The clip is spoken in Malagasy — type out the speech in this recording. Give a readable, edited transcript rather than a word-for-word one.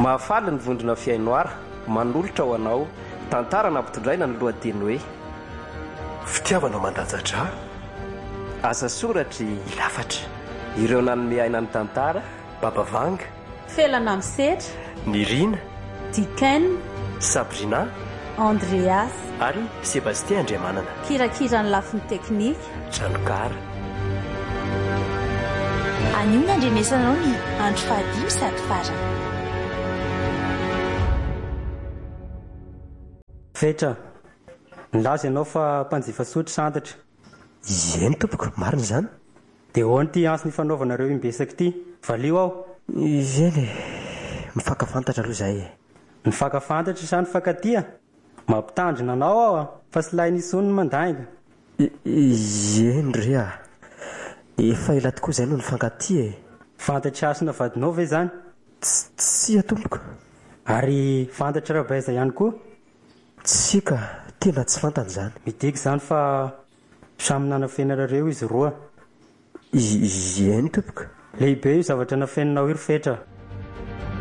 Mahafaly ny vondrona fiainoara manolotra ho anao tantara nampitondraina ny lohateny hoe fitiavanao mandanjadra asa soratry ilafatra ireo nanome aina ny tantara babavanga felana misetra Nirina Diken Sabrina Andreas ary Sébastien Andriamanana kirakirany lafiny teknika Tranokara anio ny andrenesanao ny andro fahadimy sady farana fetra nilaza ianao fa mpanjifa sotry santatra eny tompoko marina zany dia hoany ty ansy ny fanaovanareo imbesaka ity valio aho eny mifakafantatra aloha zahay ny fakafantatra sa ny fakatia mampitandrina anao aho fa sy lay nisony ny mandainga eny rea efa ela tokoa zay no ny fankatia fantatry asina vadinao ve zany tsy atompoko ary fantatra rabaiza ihany koa tsika tena tsy fantany zany midika zany fa samy nanafenarareo izy roa eny tompoko lehibe io zavatra nafeninao iro fetra